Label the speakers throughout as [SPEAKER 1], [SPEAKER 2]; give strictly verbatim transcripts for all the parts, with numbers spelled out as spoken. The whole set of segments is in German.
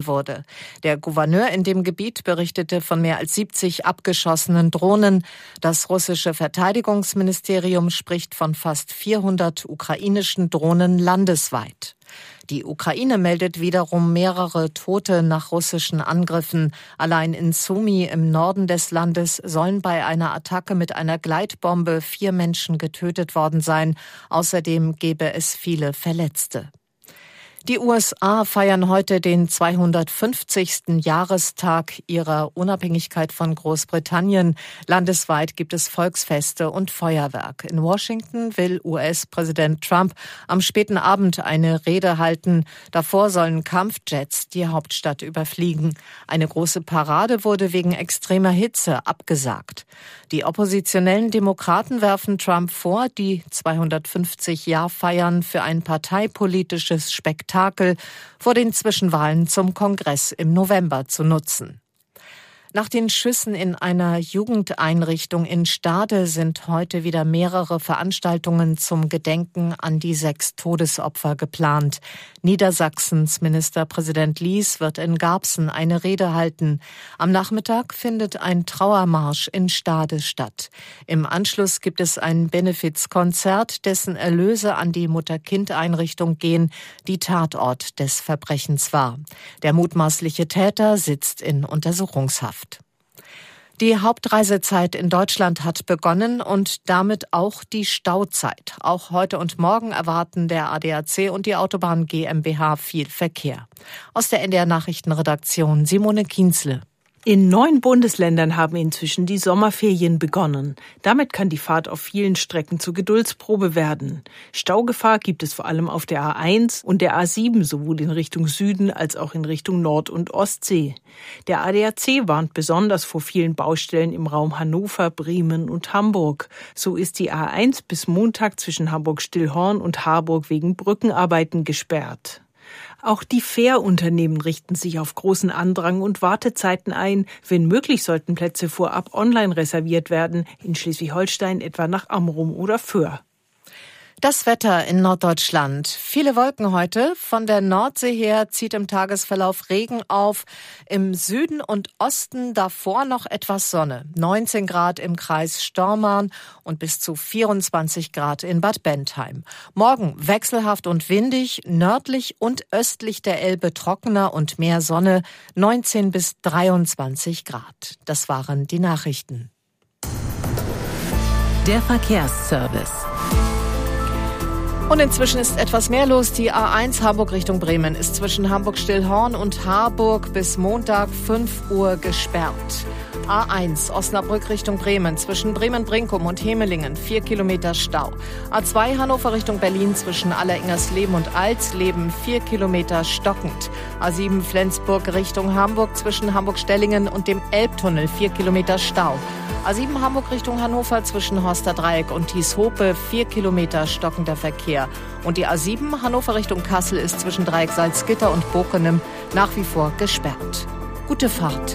[SPEAKER 1] wurde. Der Gouverneur in dem Gebiet berichtete von mehr als siebzig abgeschossenen Drohnen. Das russische Verteidigungsministerium spricht von fast vierhundert ukrainischen Drohnen landesweit. Die Ukraine meldet wiederum mehrere Tote nach russischen Angriffen. Allein in Sumy im Norden des Landes sollen bei einer Attacke mit einer Gleitbombe vier Menschen getötet worden sein. Außerdem gebe es viele Verletzte. Die U S A feiern heute den zweihundertfünfzigsten Jahrestag ihrer Unabhängigkeit von Großbritannien. Landesweit gibt es Volksfeste und Feuerwerk. In Washington will U S-Präsident Trump am späten Abend eine Rede halten. Davor sollen Kampfjets die Hauptstadt überfliegen. Eine große Parade wurde wegen extremer Hitze abgesagt. Die oppositionellen Demokraten werfen Trump vor, die zweihundertfünfzig-Jahr-Feiern für ein parteipolitisches Spektakel vor den Zwischenwahlen zum Kongress im November zu nutzen. Nach den Schüssen in einer Jugendeinrichtung in Stade sind heute wieder mehrere Veranstaltungen zum Gedenken an die sechs Todesopfer geplant. Niedersachsens Ministerpräsident Lies wird in Garbsen eine Rede halten. Am Nachmittag findet ein Trauermarsch in Stade statt. Im Anschluss gibt es ein Benefizkonzert, dessen Erlöse an die Mutter-Kind-Einrichtung gehen, die Tatort des Verbrechens war. Der mutmaßliche Täter sitzt in Untersuchungshaft. Die Hauptreisezeit in Deutschland hat begonnen und damit auch die Stauzeit. Auch heute und morgen erwarten der A D A C und die Autobahn GmbH viel Verkehr. Aus der N D R-Nachrichtenredaktion Simone Kienzle.
[SPEAKER 2] In neun Bundesländern haben inzwischen die Sommerferien begonnen. Damit kann die Fahrt auf vielen Strecken zur Geduldsprobe werden. Staugefahr gibt es vor allem auf der A eins und der A sieben, sowohl in Richtung Süden als auch in Richtung Nord- und Ostsee. Der A D A C warnt besonders vor vielen Baustellen im Raum Hannover, Bremen und Hamburg. So ist die A eins bis Montag zwischen Hamburg-Stillhorn und Harburg wegen Brückenarbeiten gesperrt. Auch die Fährunternehmen richten sich auf großen Andrang und Wartezeiten ein. Wenn möglich, sollten Plätze vorab online reserviert werden, in Schleswig-Holstein etwa nach Amrum oder Föhr.
[SPEAKER 1] Das Wetter in Norddeutschland. Viele Wolken heute. Von der Nordsee her zieht im Tagesverlauf Regen auf. Im Süden und Osten davor noch etwas Sonne. neunzehn Grad im Kreis Stormarn und bis zu vierundzwanzig Grad in Bad Bentheim. Morgen wechselhaft und windig, nördlich und östlich der Elbe trockener und mehr Sonne, neunzehn bis dreiundzwanzig Grad. Das waren die Nachrichten.
[SPEAKER 3] Der Verkehrsservice.
[SPEAKER 1] Und inzwischen ist etwas mehr los. Die A eins Hamburg Richtung Bremen ist zwischen Hamburg-Stillhorn und Harburg bis Montag fünf Uhr gesperrt. A eins Osnabrück Richtung Bremen zwischen Bremen-Brinkum und Hemelingen vier Kilometer Stau. A zwei Hannover Richtung Berlin zwischen Alleringersleben und Alsleben vier Kilometer stockend. A sieben Flensburg Richtung Hamburg zwischen Hamburg-Stellingen und dem Elbtunnel vier Kilometer Stau. A sieben Hamburg Richtung Hannover zwischen Horster Dreieck und Thieshope vier Kilometer stockender Verkehr. Und die A sieben Hannover Richtung Kassel ist zwischen Dreieck Salzgitter und Bokenem nach wie vor gesperrt. Gute Fahrt.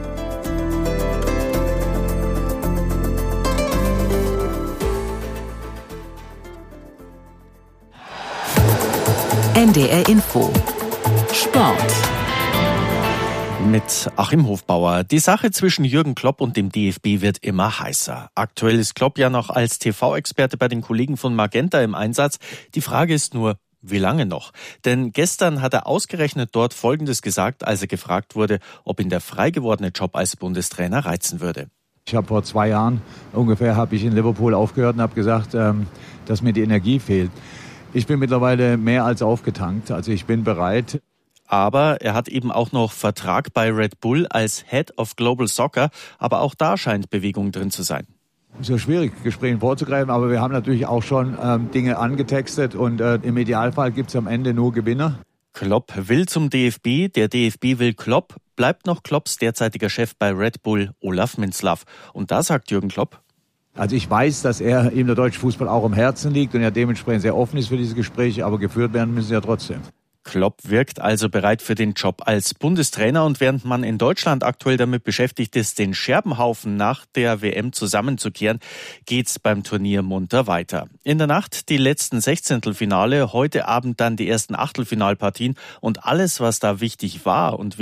[SPEAKER 3] N D R Info. Sport.
[SPEAKER 4] Mit Achim Hofbauer. Die Sache zwischen Jürgen Klopp und dem D F B wird immer heißer. Aktuell ist Klopp ja noch als T V-Experte bei den Kollegen von Magenta im Einsatz. Die Frage ist nur, wie lange noch? Denn gestern hat er ausgerechnet dort Folgendes gesagt, als er gefragt wurde, ob ihn der frei gewordene Job als Bundestrainer reizen würde.
[SPEAKER 5] Ich habe vor zwei Jahren ungefähr habe ich in Liverpool aufgehört und habe gesagt, ähm, dass mir die Energie fehlt. Ich bin mittlerweile mehr als aufgetankt, also ich bin bereit.
[SPEAKER 4] Aber er hat eben auch noch Vertrag bei Red Bull als Head of Global Soccer, aber auch da scheint Bewegung drin zu sein.
[SPEAKER 5] Es ist ja schwierig, Gesprächen vorzugreifen, aber wir haben natürlich auch schon ähm, Dinge angetextet und äh, im Idealfall gibt es am Ende nur Gewinner.
[SPEAKER 4] Klopp will zum D F B, der D F B will Klopp, bleibt noch Klopps derzeitiger Chef bei Red Bull, Olaf Minzlaff. Und da sagt Jürgen Klopp:
[SPEAKER 5] Also ich weiß, dass er ihm der deutsche Fußball auch am Herzen liegt und er dementsprechend sehr offen ist für diese Gespräche, aber geführt werden müssen sie ja trotzdem.
[SPEAKER 4] Klopp wirkt also bereit für den Job als Bundestrainer und während man in Deutschland aktuell damit beschäftigt ist, den Scherbenhaufen nach der W M zusammenzukehren, geht's beim Turnier munter weiter. In der Nacht die letzten Sechzehntelfinale, heute Abend dann die ersten Achtelfinalpartien und alles, was da wichtig war und